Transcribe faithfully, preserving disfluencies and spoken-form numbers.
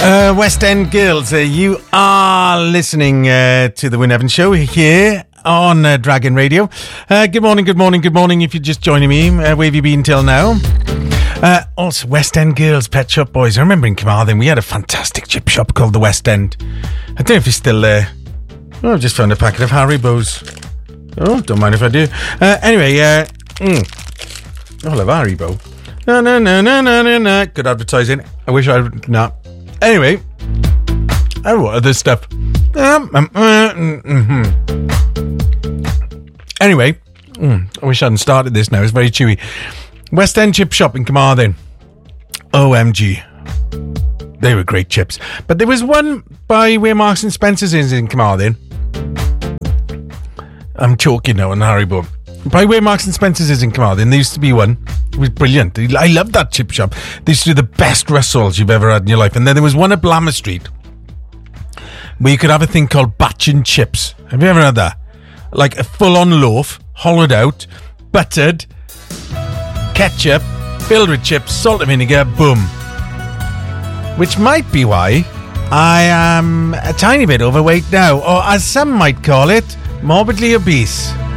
Uh, West End Girls, uh, you are listening uh, to the Wyn Evans Show here on uh, Dragon Radio. Uh, good morning, good morning, good morning. If you're just joining me, uh, where have you been till now? Uh, also, West End Girls, Pet Shop Boys. I remember in Carmarthen we had a fantastic chip shop called the West End. I don't know if it's still there. Oh, I've just found a packet of Haribo's. Oh, don't mind if I do. Uh, anyway, uh, mm, I love Haribo. No, no, no, no, no, no, no. Good advertising. I wish I would not. Anyway, I what other stuff. Um, um, uh, mm, mm-hmm. Anyway, mm, I wish I hadn't started this now. It's very chewy. West End Chip Shop in Carmarthen. O M G. They were great chips. But there was one by where Marks and Spencer's is in Carmarthen. I'm choking now on Haribo. By where Marks and Spencer's is in Carmarthen, there used to be one. It was brilliant. I loved that chip shop. They used to do the best Russells you've ever had in your life. And then there was one at Blammer Street where you could have a thing called batch and chips. Have you ever had that? Like a full-on loaf, hollowed out, buttered, ketchup, filled with chips, salt and vinegar, boom. Which might be why I am a tiny bit overweight now, or as some might call it, morbidly obese.